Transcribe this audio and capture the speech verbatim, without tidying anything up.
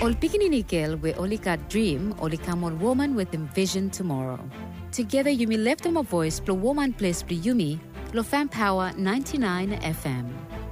Ol pikininikil we olika dream olikamon woman with envision tomorrow. Together Yumi left them a voice plo woman place plo Yumi, lo fan power ninety-nine F M.